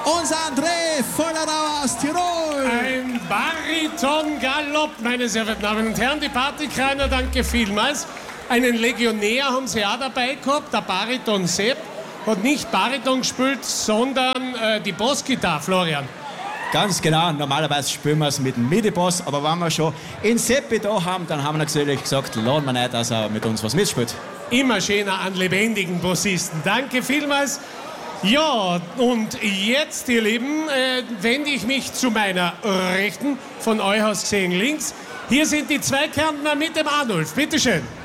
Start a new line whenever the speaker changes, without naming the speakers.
unser André Vollerau aus Tirol.
Ein Bariton-Galopp, meine sehr verehrten Damen und Herren. Die Partykreiner, danke vielmals. Einen Legionär haben sie auch dabei gehabt, der Bariton Sepp. Hat nicht Bariton gespielt, sondern die Bassgitarre, Florian.
Ganz genau, normalerweise spielen wir es mit dem Midi-Bass, aber wenn wir schon in Seppi da haben, dann haben wir natürlich gesagt, laden wir nicht, dass er mit uns was mitspielt.
Immer schöner an lebendigen Bassisten. Danke vielmals. Ja, und jetzt, ihr Lieben, wende ich mich zu meiner Rechten, von euch aus gesehen links. Hier sind die zwei Kärntner mit dem Arnulf. Bitteschön.